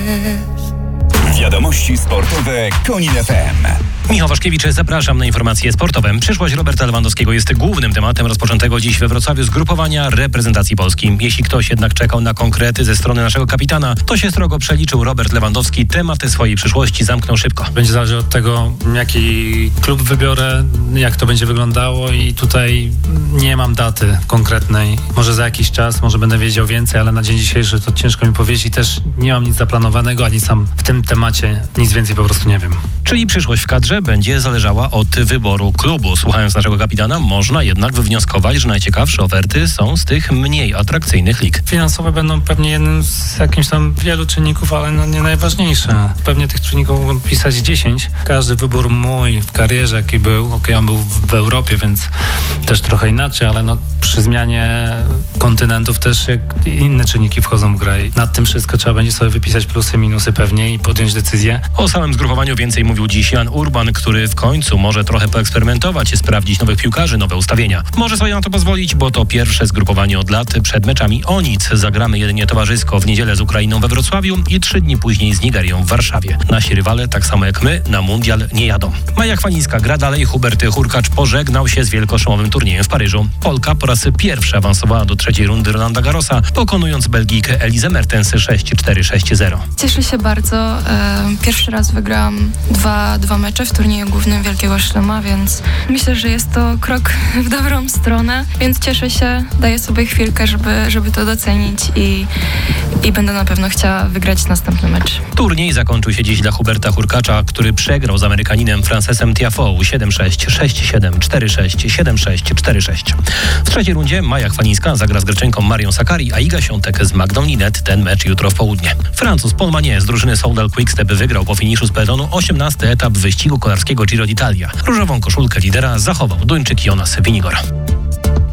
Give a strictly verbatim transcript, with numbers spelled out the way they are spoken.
Wiadomości sportowe Konin F M. Michał Waszkiewicz, zapraszam na informacje sportowe. Przyszłość Roberta Lewandowskiego jest głównym tematem rozpoczętego dziś we Wrocławiu zgrupowania reprezentacji Polski. Jeśli ktoś jednak czekał na konkrety ze strony naszego kapitana, to się srogo przeliczył. Robert Lewandowski tematy swojej przyszłości zamknął szybko. Będzie zależeć od tego, jaki klub wybiorę, jak to będzie wyglądało i tutaj nie mam daty konkretnej. Może za jakiś czas, może będę wiedział więcej, ale na dzień dzisiejszy to ciężko mi powiedzieć i też nie mam nic zaplanowanego, ani sam w tym temacie nic więcej po prostu nie wiem. Czyli przyszłość w kadrze będzie zależała od wyboru klubu. Słuchając naszego kapitana, można jednak wywnioskować, że najciekawsze oferty są z tych mniej atrakcyjnych lig. Finansowe będą pewnie jednym z jakimś tam wielu czynników, ale no nie najważniejsze. Pewnie tych czynników mogą pisać dziesięć. Każdy wybór mój w karierze, jaki był, okej, on był w, w Europie, więc też trochę inaczej, ale no przy zmianie kontynentów też jak inne czynniki wchodzą w grę. I nad tym wszystko trzeba będzie sobie wypisać plusy, minusy pewnie i podjąć decyzję. O samym zgrupowaniu więcej mówił dziś Jan Urban, który w końcu może trochę poeksperymentować, sprawdzić nowych piłkarzy, nowe ustawienia. Może sobie na to pozwolić, bo to pierwsze zgrupowanie od lat przed meczami o nic. Zagramy jedynie towarzysko w niedzielę z Ukrainą we Wrocławiu i trzy dni później z Nigerią w Warszawie. Nasi rywale, tak samo jak my, na mundial nie jadą. Maja Chwalińska gra dalej. Hubert Hurkacz pożegnał się z wielkoszumowym turniejem w Paryżu. Polka po raz pierwszy awansowała do trzeciej rundy Rolanda Garrosa, pokonując Belgijkę Elizę Mertens sześć cztery sześć zero. Cieszę się bardzo. Pierwszy raz wygrałam dwa, dwa mecze w turnieju głównym Wielkiego Szlema, więc myślę, że jest to krok w dobrą stronę, więc cieszę się, daję sobie chwilkę, żeby, żeby to docenić i, i będę na pewno chciała wygrać następny mecz. Turniej zakończył się dziś dla Huberta Hurkacza, który przegrał z Amerykaninem Francesem Tiafoe siedem sześć, sześć siedem, cztery sześć, siedem sześć, cztery sześć. W trzeciej rundzie Maja Chwalińska zagra z Greczynką Marią Sakkari, a Iga Świątek z Magdą Linette. Ten mecz jutro w południe. Francuz Paul Magnier z drużyny Soudal Quickstep wygrał po finiszu z peletonu osiemnasty etap wyścigu kolarskiego Giro d'Italia. Różową koszulkę lidera zachował Duńczyk Jonas Vingegaard.